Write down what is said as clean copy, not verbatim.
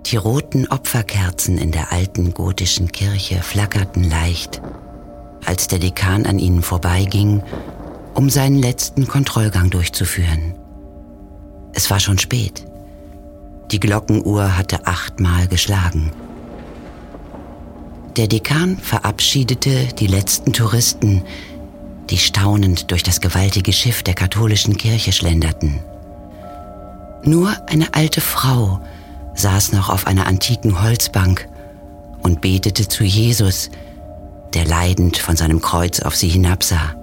Die roten Opferkerzen in der alten gotischen Kirche flackerten leicht, als der Dekan an ihnen vorbeiging, um seinen letzten Kontrollgang durchzuführen. Es war schon spät. Die Glockenuhr hatte 8-mal geschlagen. Der Dekan verabschiedete die letzten Touristen, die staunend durch das gewaltige Schiff der katholischen Kirche schlenderten. Nur eine alte Frau saß noch auf einer antiken Holzbank und betete zu Jesus, der leidend von seinem Kreuz auf sie hinabsah.